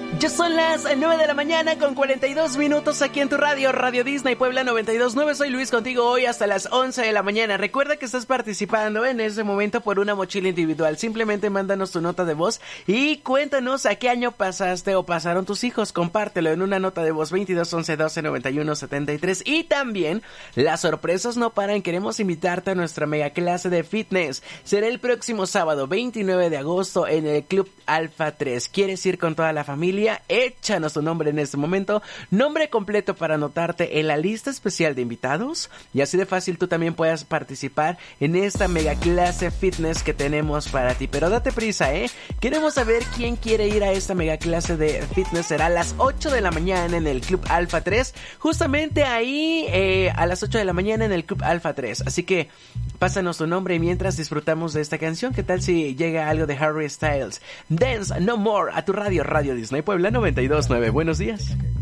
Ya son las 9 de la mañana con 42 minutos aquí en tu radio, Radio Disney Puebla 92.9. Soy Luis contigo hoy hasta las 11 de la mañana. Recuerda que estás participando en ese momento por una mochila individual. Simplemente mándanos tu nota de voz y cuéntanos a qué año pasaste o pasaron tus hijos. Compártelo en una nota de voz 22 11 12 91 73. Y también las sorpresas no paran. Queremos invitarte a nuestra mega clase de fitness. Será el próximo sábado 29 de agosto en el Club Alfa 3. ¿Quieres ir con toda la familia? Échanos tu nombre en este momento, nombre completo para anotarte en la lista especial de invitados y así de fácil tú también puedas participar en esta mega clase fitness que tenemos para ti. Pero date prisa, queremos saber quién quiere ir a esta mega clase de fitness. Será a las 8 de la mañana en el Club Alfa 3, justamente ahí a las 8 de la mañana en el Club Alfa 3. Así que pásanos tu nombre y mientras disfrutamos de esta canción. ¿Qué tal si llega algo de Harry Styles? Dance No More a tu radio, Radio Disney Puebla 92.9. Buenos días.